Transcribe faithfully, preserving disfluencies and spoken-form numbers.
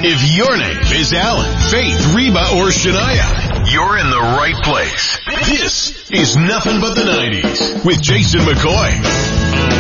If your name is Alan, Faith, Reba, or Shania, you're in the right place. This is Nothing But the nineties with Jason McCoy.